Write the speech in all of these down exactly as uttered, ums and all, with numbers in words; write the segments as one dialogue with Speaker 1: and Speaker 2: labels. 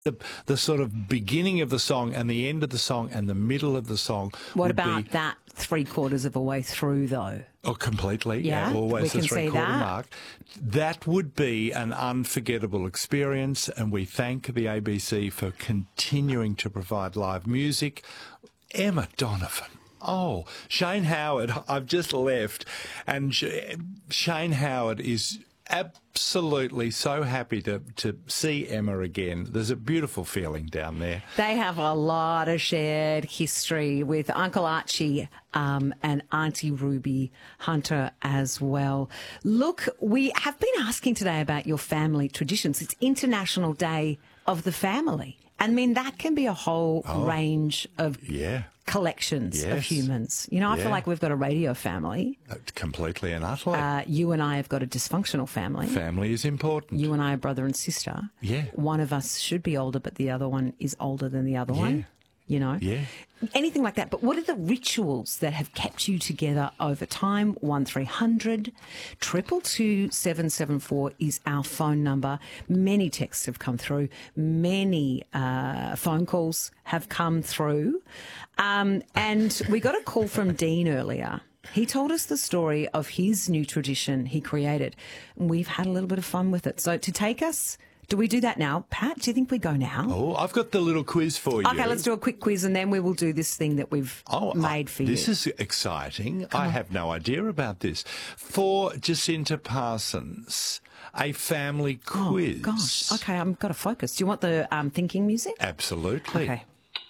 Speaker 1: The, the sort of beginning of the song and the end of the song and the middle of the song.
Speaker 2: What about
Speaker 1: be,
Speaker 2: that three quarters of a way through, though?
Speaker 1: Oh, completely.
Speaker 2: Yeah,
Speaker 1: yeah always
Speaker 2: we
Speaker 1: the
Speaker 2: can
Speaker 1: three
Speaker 2: see
Speaker 1: quarter
Speaker 2: that.
Speaker 1: mark. That would be an unforgettable experience, and we thank the A B C for continuing to provide live music. Emma Donovan. Oh, Shane Howard. I've just left, and Shane Howard is absolutely so happy to, to see Emma again. There's a beautiful feeling down there.
Speaker 2: They have a lot of shared history with Uncle Archie um, and Auntie Ruby Hunter as well. Look, we have been asking today about your family traditions. It's International Day of the Family. I mean, that can be a whole
Speaker 1: oh,
Speaker 2: range of
Speaker 1: yeah.
Speaker 2: collections
Speaker 1: yes.
Speaker 2: of humans. You know, I
Speaker 1: yeah.
Speaker 2: feel like we've got a radio family.
Speaker 1: Uh, completely and utterly.
Speaker 2: Uh, you and I have got a dysfunctional family.
Speaker 1: Family is important.
Speaker 2: You and I are brother and sister.
Speaker 1: Yeah.
Speaker 2: One of us should be older, but the other one is older than the other
Speaker 1: yeah.
Speaker 2: one. You know?
Speaker 1: Yeah.
Speaker 2: Anything like that. But what are the rituals that have kept you together over time? one three hundred two two two seven seven four is our phone number. Many texts have come through. Many uh, phone calls have come through. Um, and we got a call from Dean earlier. He told us the story of his new tradition he created. And we've had a little bit of fun with it. So to take us... Do we do that now? Pat, do you think we go now?
Speaker 1: Oh, I've got the little quiz for you.
Speaker 2: Okay, let's do a quick quiz and then we will do this thing that we've
Speaker 1: oh,
Speaker 2: made
Speaker 1: I,
Speaker 2: for
Speaker 1: this
Speaker 2: you.
Speaker 1: This is exciting.
Speaker 2: Come
Speaker 1: I
Speaker 2: on.
Speaker 1: have no idea about this. For Jacinta Parsons, a family quiz.
Speaker 2: Oh, gosh. Okay, I've got to focus. Do you want the um, thinking music?
Speaker 1: Absolutely.
Speaker 2: Okay.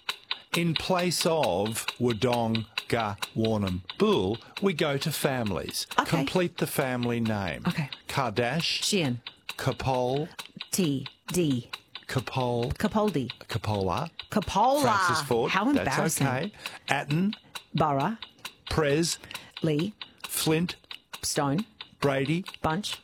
Speaker 1: In place of Wodong, Ga, Warnam, Bull, we go to families.
Speaker 2: Okay.
Speaker 1: Complete the family name.
Speaker 2: Okay.
Speaker 1: Kardash,
Speaker 2: Sheehan.
Speaker 1: Kapol,
Speaker 2: T. D.
Speaker 1: Kapol,
Speaker 2: Capaldi.
Speaker 1: Capola,
Speaker 2: Capola.
Speaker 1: Francis Ford.
Speaker 2: How embarrassing.
Speaker 1: That's okay. Atten,
Speaker 2: Borough.
Speaker 1: Prez,
Speaker 2: Lee.
Speaker 1: Flint,
Speaker 2: Stone.
Speaker 1: Brady,
Speaker 2: Bunch.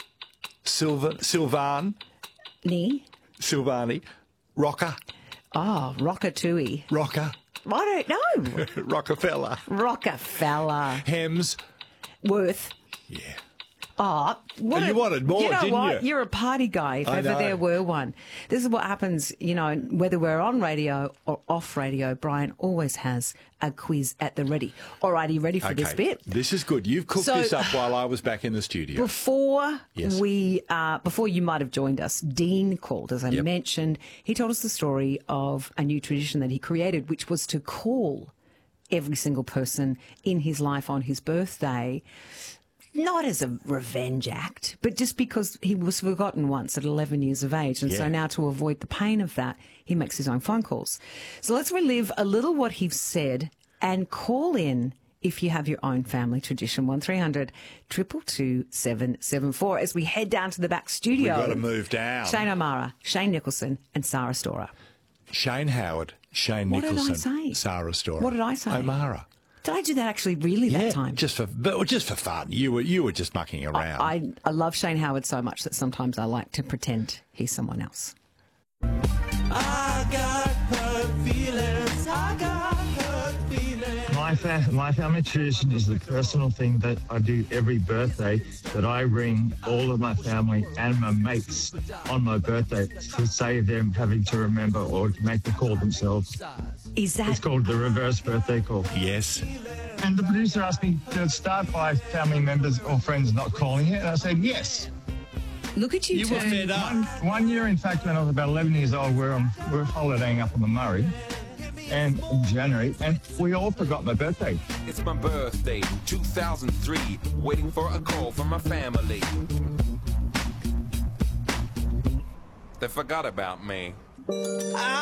Speaker 1: Silva, Silvan,
Speaker 2: Knee.
Speaker 1: Silvani, Rocker,
Speaker 2: Oh, Rockatui.
Speaker 1: Rocker,
Speaker 2: I don't know.
Speaker 1: Rockefeller,
Speaker 2: Rockefeller.
Speaker 1: Hems.
Speaker 2: Worth.
Speaker 1: Yeah.
Speaker 2: Oh, what
Speaker 1: And you
Speaker 2: a-
Speaker 1: wanted more,
Speaker 2: you know
Speaker 1: didn't
Speaker 2: what?
Speaker 1: you?
Speaker 2: You're a party guy, if
Speaker 1: I
Speaker 2: ever
Speaker 1: know.
Speaker 2: there were one. This is what happens, you know, whether we're on radio or off radio, Brian always has a quiz at the ready. All right, are you ready for
Speaker 1: Okay.
Speaker 2: this bit?
Speaker 1: This is good. You've cooked
Speaker 2: So-
Speaker 1: this up while I was back in the studio.
Speaker 2: Before
Speaker 1: Yes.
Speaker 2: we, uh, before you might have joined us, Dean called, as I
Speaker 1: Yep.
Speaker 2: mentioned. He told us the story of a new tradition that he created, which was to call every single person in his life on his birthday, not as a revenge act, but just because he was forgotten once at eleven years of age. And so
Speaker 1: Yeah.
Speaker 2: now, to avoid the pain of that, he makes his own phone calls. So let's relive a little what he said and call in if you have your own family tradition. one three hundred two two two seven seven four as we head down to the back studio.
Speaker 1: We've got to move down.
Speaker 2: Shane O'Mara, Shane Nicholson and Sarah Storer.
Speaker 1: Shane Howard, Shane
Speaker 2: What did I
Speaker 1: Nicholson,
Speaker 2: say?
Speaker 1: Sarah Storer.
Speaker 2: What did I say?
Speaker 1: O'Mara.
Speaker 2: Did I do that actually really that
Speaker 1: yeah,
Speaker 2: time?
Speaker 1: just for but just for fun. You were you were just mucking around.
Speaker 2: I, I love Shane Howard so much that sometimes I like to pretend he's someone else.
Speaker 3: I got hurt feelings. I got hurt feelings.
Speaker 4: My, fa- my family tradition is the personal thing that I do every birthday, that I ring all of my family and my mates on my birthday to save them having to remember or to make the call themselves.
Speaker 2: Is that
Speaker 4: It's called the reverse birthday call.
Speaker 1: yes.
Speaker 4: And the producer asked me to start by family members or friends not calling it, and I said yes.
Speaker 2: look at you,
Speaker 1: You
Speaker 2: two.
Speaker 1: were fed up.
Speaker 4: One, one year, in fact, when I was about eleven years old, we were, on, we were holidaying up on the Murray, and in January, and we all forgot my birthday.
Speaker 3: It's my birthday, two thousand three. Waiting for a call from my family. They forgot about me. I